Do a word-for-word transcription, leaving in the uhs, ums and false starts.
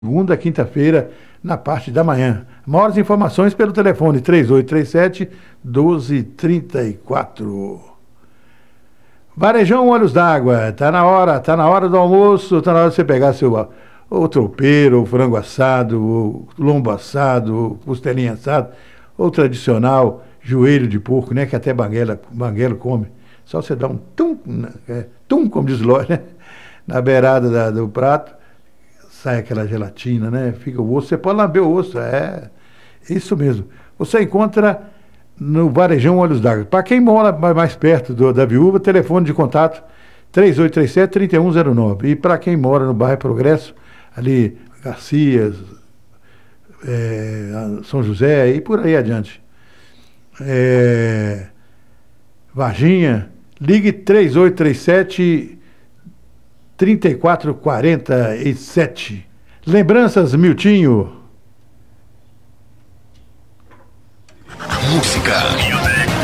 segunda a quinta-feira, na parte da manhã. Maiores informações pelo telefone três oito três sete, doze trinta e quatro. Varejão Olhos d'Água, tá na hora, tá na hora do almoço, tá na hora de você pegar seu ou tropeiro, ou frango assado, ou lombo assado, ou costelinha assada, ou tradicional joelho de porco, né, que até banguela, banguelo come. Só você dá um tum, é, tum, como diz Ló, né, na beirada da, do prato, sai aquela gelatina, né? Fica o osso, você pode lamber o osso, é isso mesmo. Você encontra no Varejão Olhos d'Água. Para quem mora mais perto do, da Viúva, telefone de contato três oito três sete, três um zero nove. E para quem mora no bairro Progresso, ali Garcias, é, São José e por aí adiante. É, Varginha, ligue três oito três sete, três quatro quatro sete. Lembranças Miltinho. Música